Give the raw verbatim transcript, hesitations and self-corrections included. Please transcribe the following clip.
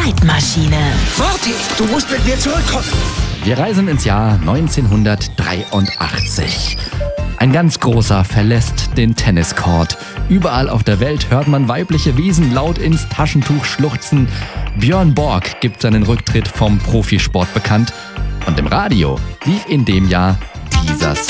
Zeitmaschine. Morty, du musst mit mir zurückkommen. Wir reisen ins Jahr neunzehnhundertdreiundachtzig. Ein ganz großer verlässt den Tenniscourt. Überall auf der Welt hört man weibliche Wesen laut ins Taschentuch schluchzen. Björn Borg gibt seinen Rücktritt vom Profisport bekannt. Und im Radio lief in dem Jahr dieser Song.